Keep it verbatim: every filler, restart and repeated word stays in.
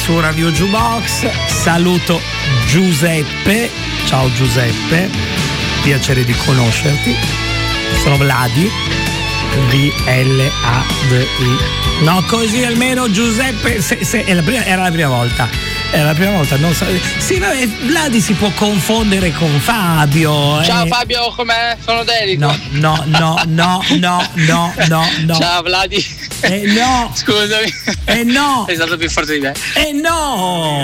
su Radio Jukebox. Saluto Giuseppe. Ciao Giuseppe, piacere di conoscerti. Sono Vladi, V L A D I. No, così almeno Giuseppe se, se, è la prima, era la prima volta. Era la prima volta, non so. Sì, vabbè, Vladi si può confondere con Fabio. Ciao eh. Fabio, com'è? Sono Dedico. No, no, no, no, no, no, no, no. Ciao Vladi. Eh no. Scusami. Eh no. Sei stato più forte di me. Eh no.